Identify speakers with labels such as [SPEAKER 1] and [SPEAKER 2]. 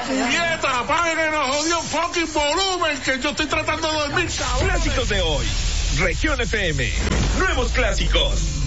[SPEAKER 1] puñeta, apaguen el jodido fucking volumen, que yo estoy tratando de dormir, cabrón.
[SPEAKER 2] Clásicos de hoy. Región FM. Nuevos clásicos.